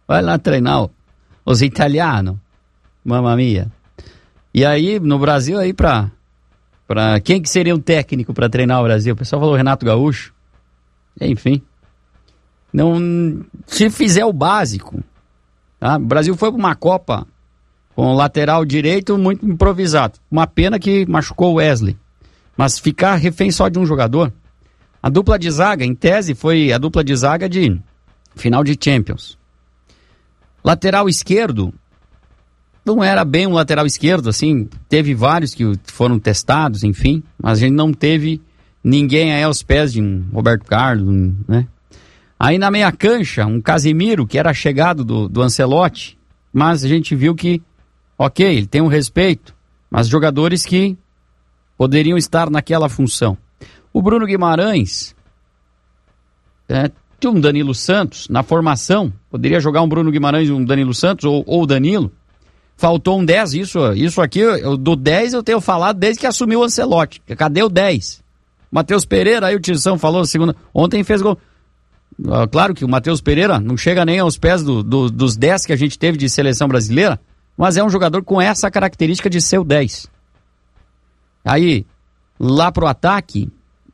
Vai lá treinar os italianos. Mamma mia. E aí, no Brasil, aí pra quem que seria um técnico para treinar o Brasil? O pessoal falou Renato Gaúcho. Enfim. Não, se fizer o básico, tá? O Brasil foi para uma Copa com o lateral direito muito improvisado. Uma pena que machucou o Wesley. Mas ficar refém só de um jogador. A dupla de zaga, em tese, foi a dupla de zaga de final de Champions. Lateral esquerdo, não era bem um lateral esquerdo, assim, teve vários que foram testados, enfim, mas a gente não teve ninguém aí aos pés de um Roberto Carlos, né? Aí na meia cancha, um Casemiro, que era chegado do Ancelotti, mas a gente viu que, ok, ele tem um respeito, mas jogadores que poderiam estar naquela função. O Bruno Guimarães, tinha um Danilo Santos na formação, poderia jogar um Bruno Guimarães e um Danilo Santos, ou o Danilo. Faltou um 10, isso aqui, do 10 eu tenho falado desde que assumiu o Ancelotti. Cadê o 10? Matheus Pereira, aí o Tirzão falou segunda, ontem fez gol. Claro que o Matheus Pereira não chega nem aos pés dos 10 que a gente teve de seleção brasileira, mas é um jogador com essa característica de ser o 10. Aí, lá pro ataque,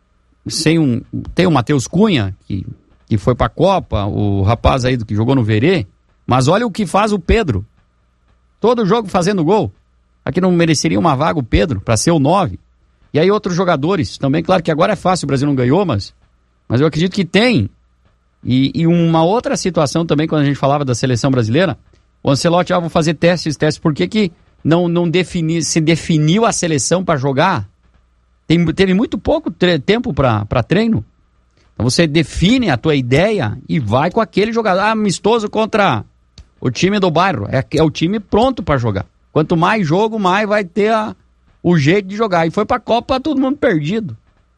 tem o Matheus Cunha, que foi pra Copa, o rapaz aí que jogou no Verê, mas olha o que faz o Pedro. Todo jogo fazendo gol. Aqui não mereceria uma vaga o Pedro, pra ser o 9. E aí outros jogadores também, claro que agora é fácil, o Brasil não ganhou, mas eu acredito que tem. E uma outra situação também, quando a gente falava da seleção brasileira, o Ancelotti, vou fazer testes, por que não se definiu a seleção para jogar? Teve muito pouco tempo para treino. Então você define a tua ideia e vai com aquele jogador amistoso contra o time do bairro. É o time pronto para jogar. Quanto mais jogo, mais vai ter o jeito de jogar. E foi pra Copa todo mundo perdido.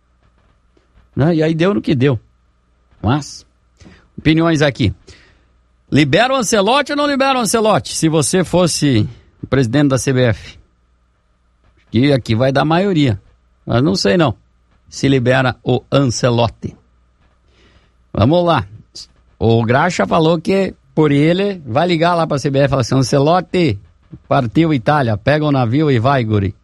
Né? E aí deu no que deu. Mas, opiniões aqui. Libera o Ancelotti ou não libera o Ancelotti? Se você fosse o presidente da CBF. Que aqui vai dar maioria. Mas não sei não. Se libera o Ancelotti. Vamos lá. O Graxa falou que por ele vai ligar lá pra CBF e falar assim: Ancelotti, partiu Itália, pega o navio e vai, guri.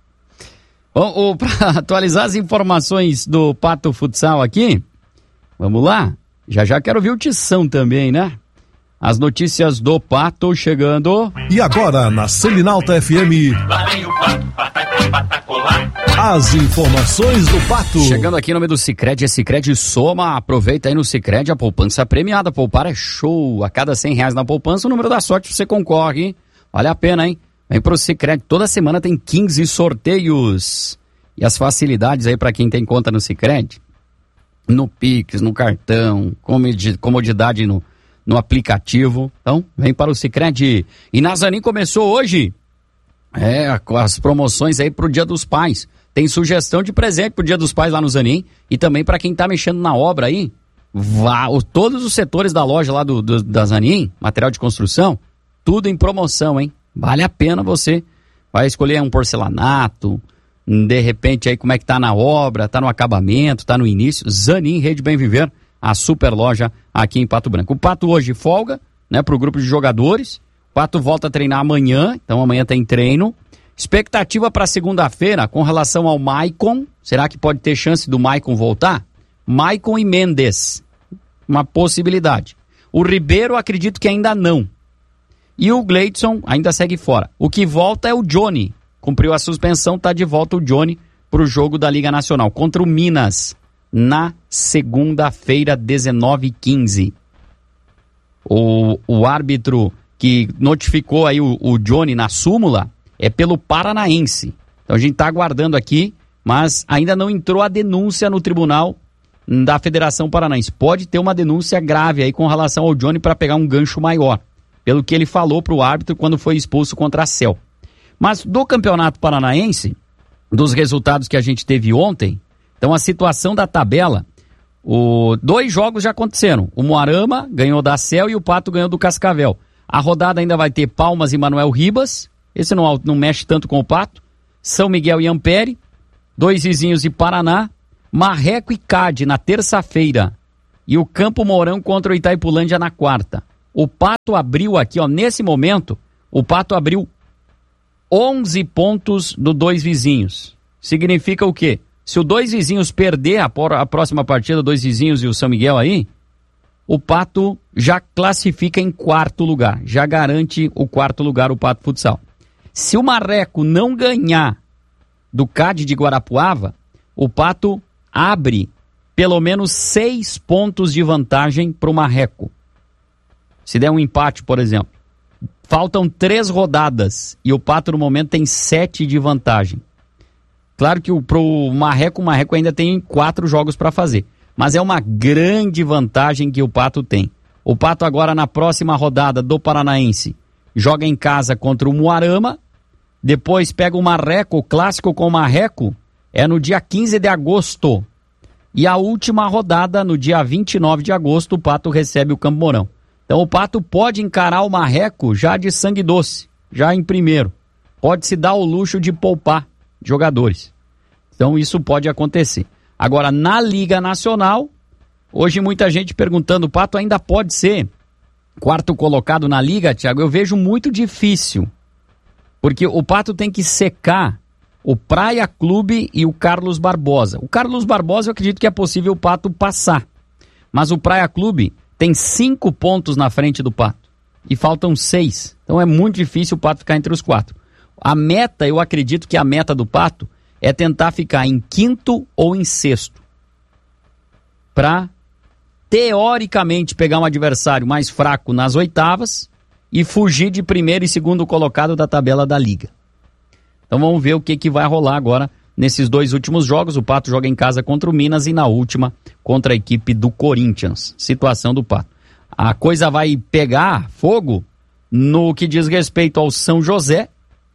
Para atualizar as informações do Pato Futsal aqui, vamos lá. Já quero ver o Tição também, né? As notícias do Pato chegando. E agora, na Seminalta FM, Lá vem o Pato, patacolar. as informações do Pato. Chegando aqui no meio do Sicredi, é Sicredi Soma. Aproveita aí no Sicredi a poupança premiada. Poupar é show. A cada R$100 na poupança, o número da sorte você concorre. Vale a pena, hein? Vem pro Sicredi. Toda semana tem 15 sorteios. E as facilidades aí para quem tem conta no Sicredi. No Pix, no cartão, comodidade no aplicativo. Então, vem para o Sicredi. E Nazanin começou hoje as promoções aí pro Dia dos Pais. Tem sugestão de presente pro Dia dos Pais lá no Zanin. E também para quem tá mexendo na obra aí, todos os setores da loja lá da Zanin, material de construção, tudo em promoção, hein? Vale a pena você. Vai escolher um porcelanato, de repente aí como é que tá na obra, tá no acabamento, tá no início. Zanin, Rede Bem Viver, a super loja aqui em Pato Branco. O Pato hoje folga, né, pro grupo de jogadores. O Pato volta a treinar amanhã, então amanhã tem treino. Expectativa para segunda-feira com relação ao Maicon. Será que pode ter chance do Maicon voltar? Maicon e Mendes, uma possibilidade. O Ribeiro acredito que ainda não. E o Gleidson ainda segue fora. O que volta é o Johnny. Cumpriu a suspensão, tá de volta o Johnny pro jogo da Liga Nacional contra o Minas na segunda-feira, 19h15. O árbitro que notificou aí o Johnny na súmula é pelo Paranaense. Então a gente tá aguardando aqui, mas ainda não entrou a denúncia no tribunal da Federação Paranaense. Pode ter uma denúncia grave aí com relação ao Johnny para pegar um gancho maior, pelo que ele falou pro árbitro quando foi expulso contra a CEL. Mas do Campeonato Paranaense, dos resultados que a gente teve ontem, então a situação da tabela, 2 jogos já aconteceram. O Moarama ganhou da CEL e o Pato ganhou do Cascavel. A rodada ainda vai ter Palmas e Manuel Ribas, esse não mexe tanto com o Pato. São Miguel e Ampere, 2 vizinhos e Paraná, Marreco e Cade na terça-feira. E o Campo Mourão contra o Itaipulândia na quarta. O Pato abriu aqui, ó, nesse momento, o Pato abriu 11 pontos do Dois Vizinhos. Significa o quê? Se o Dois Vizinhos perder a próxima partida, Dois Vizinhos e o São Miguel aí, o Pato já classifica em 4º lugar. Já garante o 4º lugar o Pato Futsal. Se o Marreco não ganhar do CAD de Guarapuava, o Pato abre pelo menos 6 pontos de vantagem para o Marreco. Se der um empate, por exemplo. Faltam 3 rodadas e o Pato no momento tem 7 de vantagem. Claro que pro Marreco, o Marreco ainda tem 4 jogos para fazer. Mas é uma grande vantagem que o Pato tem. O Pato agora na próxima rodada do Paranaense joga em casa contra o Moarama. Depois pega o Marreco, o clássico com o Marreco é no dia 15 de agosto. E a última rodada, no dia 29 de agosto, o Pato recebe o Campo Mourão. Então o Pato pode encarar o Marreco já de sangue doce, já em primeiro. Pode se dar o luxo de poupar jogadores. Então isso pode acontecer. Agora, na Liga Nacional, hoje muita gente perguntando, o Pato ainda pode ser 4º colocado na Liga, Thiago? Eu vejo muito difícil. Porque o Pato tem que secar o Praia Clube e o Carlos Barbosa. O Carlos Barbosa eu acredito que é possível o Pato passar. Mas o Praia Clube tem 5 pontos na frente do Pato. E faltam 6. Então é muito difícil o Pato ficar entre os 4. A meta, eu acredito que a meta do Pato é tentar ficar em 5º ou em 6º. Para, teoricamente, pegar um adversário mais fraco nas oitavas e fugir de 1º e 2º colocado da tabela da Liga. Então vamos ver o que vai rolar agora nesses 2 últimos jogos. O Pato joga em casa contra o Minas e na última contra a equipe do Corinthians. Situação do Pato. A coisa vai pegar fogo no que diz respeito ao São José,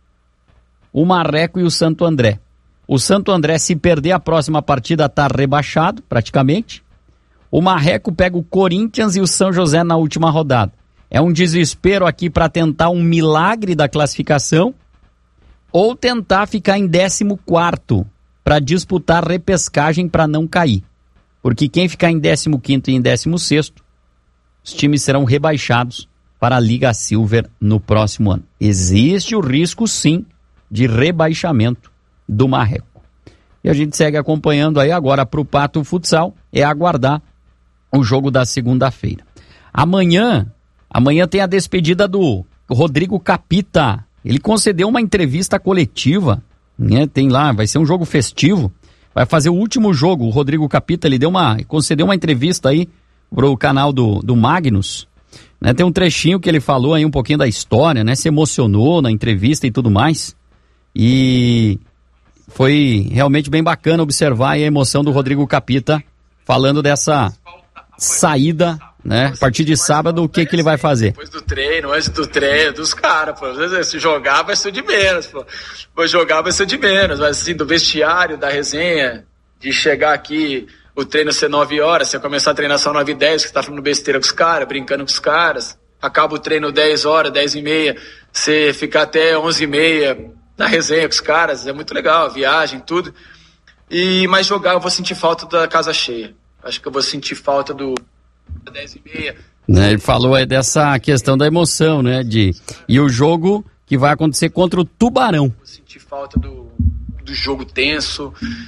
o Marreco e o Santo André. O Santo André, se perder a próxima partida, está rebaixado praticamente. O Marreco pega o Corinthians e o São José na última rodada. É um desespero aqui para tentar um milagre da classificação ou tentar ficar em 14º para disputar repescagem para não cair. Porque quem ficar em 15º e em 16º, os times serão rebaixados para a Liga Silver no próximo ano. Existe o risco, sim, de rebaixamento do Marreco. E a gente segue acompanhando aí agora para o Pato Futsal, é aguardar o jogo da segunda-feira. Amanhã tem a despedida do Rodrigo Capita. Ele concedeu uma entrevista coletiva, né? Tem lá, vai ser um jogo festivo, vai fazer o último jogo. O Rodrigo Capita, ele concedeu uma entrevista aí pro canal do Magnus, né? Tem um trechinho que ele falou aí um pouquinho da história, né? Se emocionou na entrevista e tudo mais. E foi realmente bem bacana observar aí a emoção do Rodrigo Capita falando dessa saída, né? A partir de sábado, o que ele vai fazer? Depois do treino, antes do treino, dos caras, pô. Às vezes, se jogar vai ser de menos, pô. Vou jogar vai ser de menos, mas assim, do vestiário, da resenha, de chegar aqui, o treino ser 9 horas, você começar a treinar só 9h10, que você tá falando besteira com os caras, brincando com os caras, acaba o treino 10 horas, 10h30, você ficar até 11h30 na resenha com os caras, é muito legal, viagem, tudo. Mas jogar eu vou sentir falta da casa cheia. Acho que eu vou sentir falta do 10h30. Ele falou aí dessa questão da emoção, né? E o jogo que vai acontecer contra o Tubarão. Vou sentir falta do jogo tenso,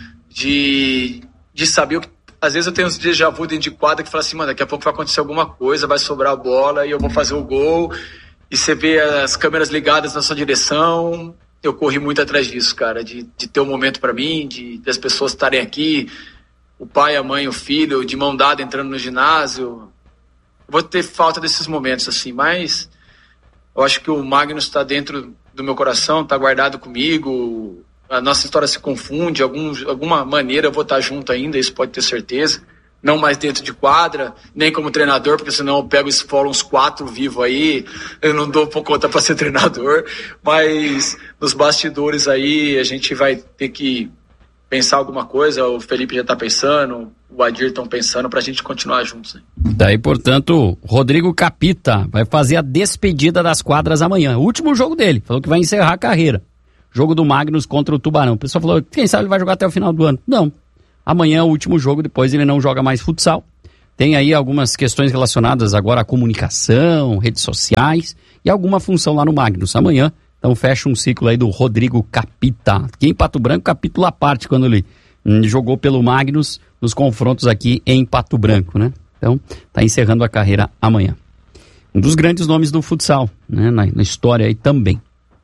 de saber o que. Às vezes eu tenho uns déjà vu dentro de quadra que fala assim, mano, daqui a pouco vai acontecer alguma coisa, vai sobrar a bola e eu vou fazer o gol. E você vê as câmeras ligadas na sua direção. Eu corri muito atrás disso, cara, de ter um momento pra mim, de as pessoas estarem aqui, o pai, a mãe, o filho, de mão dada entrando no ginásio. Vou ter falta desses momentos, assim, mas eu acho que o Magnus está dentro do meu coração, está guardado comigo, a nossa história se confunde, de alguma maneira eu vou estar junto ainda, isso pode ter certeza. Não mais dentro de quadra, nem como treinador, porque senão eu pego e esfolo uns 4 vivos aí, eu não dou por conta para ser treinador, mas nos bastidores aí a gente vai ter que pensar alguma coisa, o Felipe já está pensando, o Adir estão pensando pra gente continuar juntos. Daí, portanto, Rodrigo Capita vai fazer a despedida das quadras amanhã, o último jogo dele, falou que vai encerrar a carreira, jogo do Magnus contra o Tubarão. O pessoal falou, quem sabe ele vai jogar até o final do ano. Não. Amanhã é o último jogo, depois ele não joga mais futsal. Tem aí algumas questões relacionadas agora à comunicação, redes sociais e alguma função lá no Magnus amanhã. Então fecha um ciclo aí do Rodrigo Capita. Aqui em Pato Branco, capítulo à parte, quando ele jogou pelo Magnus nos confrontos aqui em Pato Branco, né? Então, tá encerrando a carreira amanhã. Um dos grandes nomes do futsal, né? Na história aí também.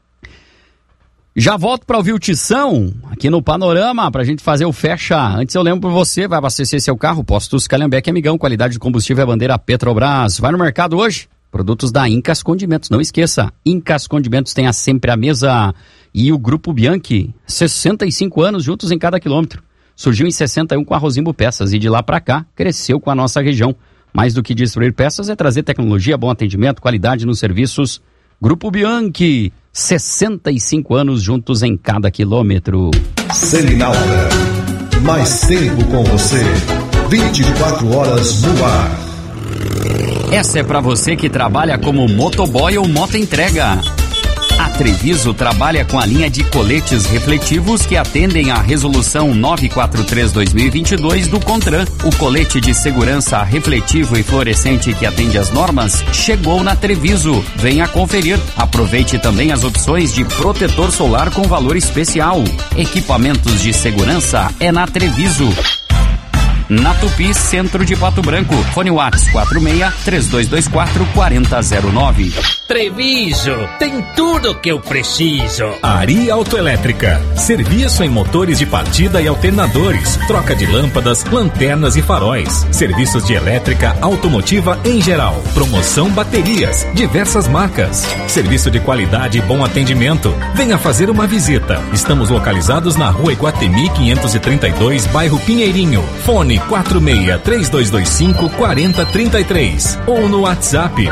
Já volto para ouvir o Tição aqui no Panorama pra gente fazer o fecha. Antes eu lembro pra você, vai abastecer seu carro, Postos Calhambeque, amigão, qualidade de combustível é bandeira Petrobras. Vai no mercado hoje? Produtos da Incas Condimentos, não esqueça, Incas Condimentos tem sempre a mesa. E o Grupo Bianchi, 65 anos juntos em cada quilômetro. Surgiu em 61 com a Rosimbo Peças e de lá para cá cresceu com a nossa região. Mais do que destruir peças é trazer tecnologia, bom atendimento, qualidade nos serviços. Grupo Bianchi, 65 anos juntos em cada quilômetro. Selinalta, mais tempo com você, 24 horas no ar. Essa é para você que trabalha como motoboy ou motoentrega. A Treviso trabalha com a linha de coletes refletivos que atendem à Resolução 943/2022 do CONTRAN. O colete de segurança refletivo e fluorescente que atende às normas chegou na Treviso. Venha conferir. Aproveite também as opções de protetor solar com valor especial. Equipamentos de segurança é na Treviso. Na Tupi, centro de Pato Branco. Fone WhatsApp 46-3224-4009. Treviso, tem tudo que eu preciso. Ari Autoelétrica, serviço em motores de partida e alternadores, troca de lâmpadas, lanternas e faróis, serviços de elétrica automotiva em geral, promoção baterias, diversas marcas, serviço de qualidade e bom atendimento. Venha fazer uma visita. Estamos localizados na Rua Iguatemi 532, bairro Pinheirinho. Fone 46-3225-4033 ou no WhatsApp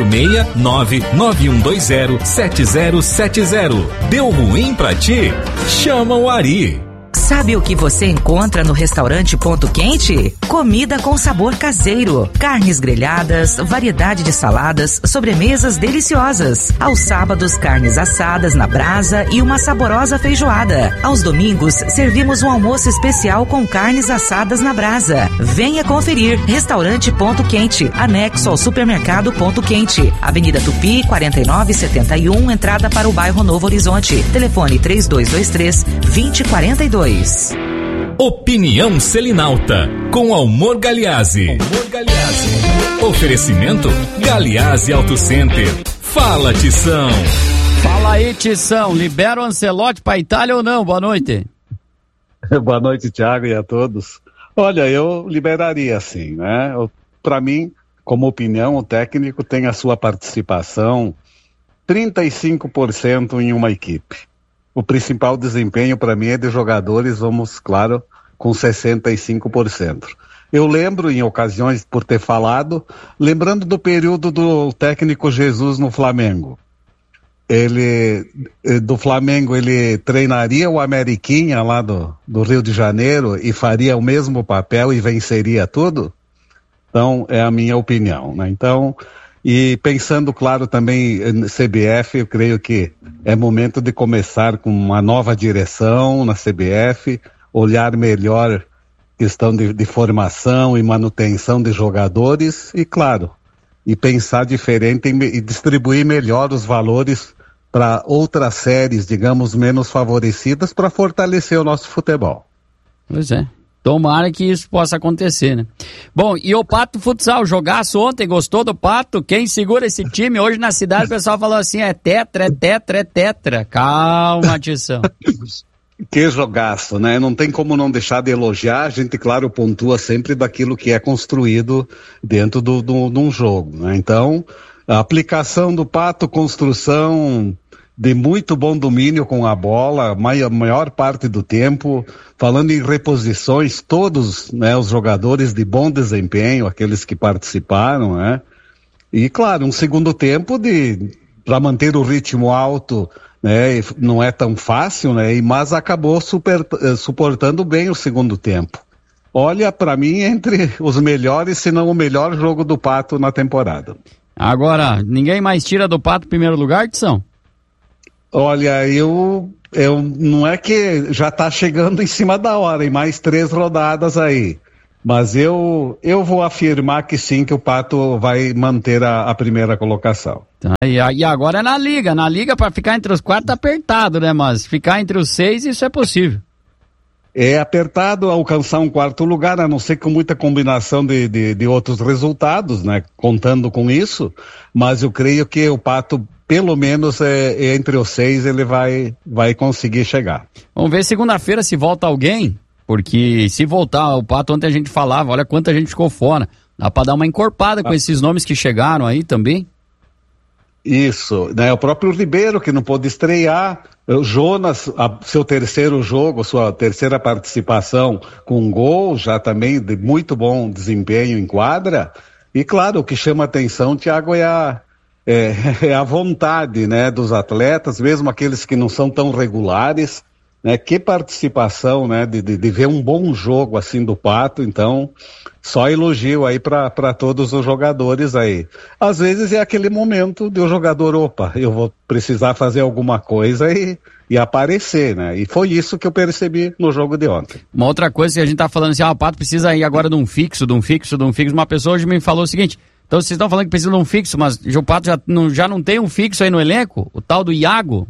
469-9120-7070. Deu ruim pra ti? Chama o Ari. Sabe o que você encontra no restaurante Ponto Quente? Comida com sabor caseiro, carnes grelhadas, variedade de saladas, sobremesas deliciosas. Aos sábados, carnes assadas na brasa e uma saborosa feijoada. Aos domingos, servimos um almoço especial com carnes assadas na brasa. Venha conferir. Restaurante Ponto Quente, anexo ao supermercado Ponto Quente. Avenida Tupi, 4971, entrada para o bairro Novo Horizonte. Telefone 3223-2042. Opinião Selinalta, com Almor Galeazzi. Oferecimento Galeazzi Auto Center. Fala, Tição. Fala aí, Tição. Libera o Ancelotti pra Itália ou não? Boa noite. Boa noite, Thiago, e a todos. Olha, eu liberaria sim, né? Para mim, como opinião, o técnico tem a sua participação 35% em uma equipe. O principal desempenho para mim é de jogadores, vamos, claro, com 65%. Eu lembro em ocasiões, por ter falado, lembrando do período do técnico Jesus no Flamengo. Do Flamengo, ele treinaria o Ameriquinha lá do Rio de Janeiro e faria o mesmo papel e venceria tudo? Então, é a minha opinião, né? Então, e pensando, claro, também em CBF, eu creio que é momento de começar com uma nova direção na CBF, olhar melhor questão de formação e manutenção de jogadores e, claro, e pensar diferente e distribuir melhor os valores para outras séries, digamos, menos favorecidas para fortalecer o nosso futebol. Pois é. Tomara que isso possa acontecer, né? Bom, e o Pato Futsal, jogaço ontem, gostou do Pato? Quem segura esse time? Hoje na cidade o pessoal falou assim, é tetra. Calma, Tição. Que jogaço, né? Não tem como não deixar de elogiar, a gente, claro, pontua sempre daquilo que é construído dentro de um jogo, né? Então, a aplicação do Pato, construção de muito bom domínio com a bola, a maior parte do tempo, falando em reposições, todos, né, os jogadores de bom desempenho, aqueles que participaram, né? E, claro, um segundo tempo para manter o ritmo alto, né, não é tão fácil, né, mas acabou suportando bem o segundo tempo. Olha, para mim, entre os melhores, se não o melhor jogo do Pato na temporada. Agora, ninguém mais tira do Pato primeiro lugar, Tição? Olha, eu não é que já está chegando em cima da hora, em mais 3 rodadas aí. Mas eu vou afirmar que sim, que o Pato vai manter a primeira colocação. Tá, e agora é na Liga. Na Liga, para ficar entre os 4 tá apertado, né? Mas ficar entre os 6, isso é possível. É apertado alcançar um 4º lugar, a não ser com muita combinação de outros resultados, né? Contando com isso. Mas eu creio que o Pato, pelo menos entre os 6, ele vai conseguir chegar. Vamos ver segunda-feira se volta alguém. Porque se voltar, o Pato, ontem a gente falava, olha quanta gente ficou fora. Dá pra dar uma encorpada com esses nomes que chegaram aí também. Isso, né? O próprio Ribeiro, que não pôde estrear. O Jonas, seu terceiro jogo, sua terceira participação com um gol, já também de muito bom desempenho em quadra. E claro, o que chama atenção, Thiago, é a vontade, né, dos atletas, mesmo aqueles que não são tão regulares. Né, que participação, né, de ver um bom jogo assim do Pato. Então, só elogio aí para todos os jogadores aí. Às vezes é aquele momento de o jogador, opa, eu vou precisar fazer alguma coisa e aparecer, né? E foi isso que eu percebi no jogo de ontem. Uma outra coisa que a gente tá falando assim, o Pato precisa ir agora de um fixo. Uma pessoa hoje me falou o seguinte, então vocês estão falando que precisa de um fixo, mas o Pato já não tem um fixo aí no elenco? O tal do Iago?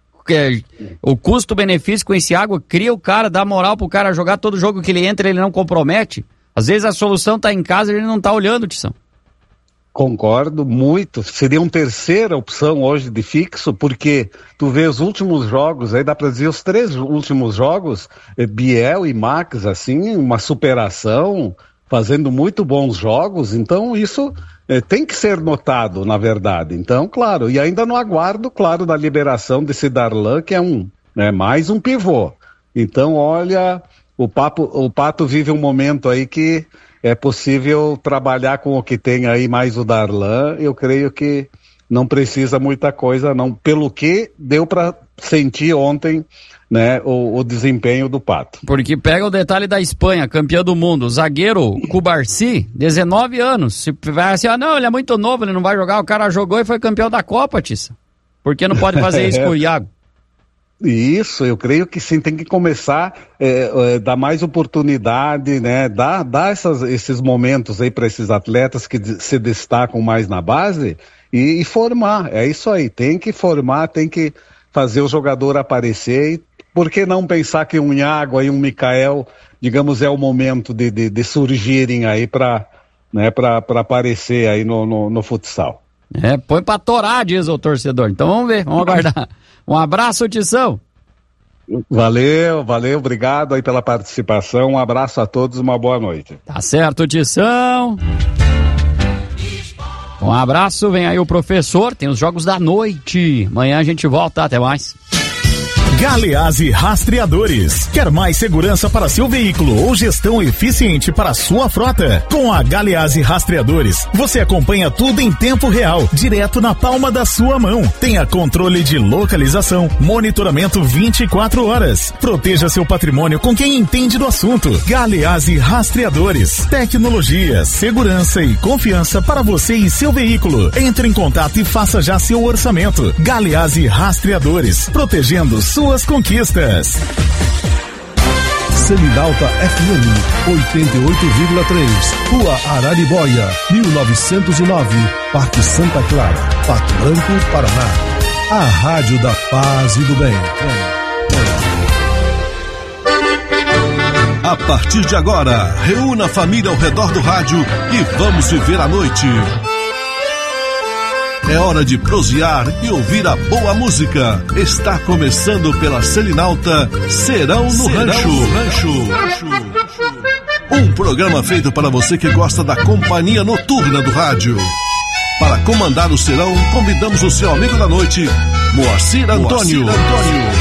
O custo-benefício com esse Iago cria o cara, dá moral pro cara jogar todo jogo que ele entra, ele não compromete. Às vezes a solução tá em casa e ele não tá olhando, Tição. Concordo muito. Seria uma terceira opção hoje de fixo, porque tu vê os últimos jogos, aí dá pra dizer os 3 últimos jogos, Biel e Max, assim, uma superação, fazendo muito bons jogos. Então isso tem que ser notado, na verdade. Então, claro, e ainda no aguardo, claro, da liberação desse Darlan, que é mais um pivô. Então, olha, o Pato vive um momento aí que é possível trabalhar com o que tem aí, mais o Darlan. Eu creio que não precisa muita coisa, não. Pelo que deu para sentir ontem, né, o desempenho do Pato. Porque pega o detalhe da Espanha, campeão do mundo, zagueiro Cubarsi, 19 anos. Se vai assim, não, ele é muito novo, ele não vai jogar, o cara jogou e foi campeão da Copa, Tissa. Por que não pode fazer isso com o Iago? Isso, eu creio que sim, tem que começar, dar mais oportunidade, né, dar esses momentos aí para esses atletas que se destacam mais na base e formar, é isso aí, tem que formar, tem que fazer o jogador aparecer. E por que não pensar que um Iago e um Mikael, digamos, é o momento de surgirem aí para aparecer aí no futsal. Põe pra torar, diz o torcedor. Então vamos ver, vamos aguardar. Um abraço, Tição. Valeu, obrigado aí pela participação. Um abraço a todos, uma boa noite. Tá certo, Tição. Um abraço, vem aí o professor, tem os jogos da noite. Amanhã a gente volta, até mais. Galeazzi Rastreadores. Quer mais segurança para seu veículo ou gestão eficiente para sua frota? Com a Galeazzi Rastreadores, você acompanha tudo em tempo real, direto na palma da sua mão. Tenha controle de localização, monitoramento 24 horas. Proteja seu patrimônio com quem entende do assunto. Galeazzi Rastreadores. Tecnologia, segurança e confiança para você e seu veículo. Entre em contato e faça já seu orçamento. Galeazzi Rastreadores. Protegendo suas conquistas. Selinalta FM 88,3, Rua Araribóia, 1909, Parque Santa Clara, Pato Branco, Paraná. A Rádio da Paz e do Bem. A partir de agora, reúna a família ao redor do rádio e vamos viver a noite. É hora de prosear e ouvir a boa música. Está começando pela Selinalta, Serão no Rancho. Um programa feito para você que gosta da companhia noturna do rádio. Para comandar o serão, convidamos o seu amigo da noite, Moacir Antônio.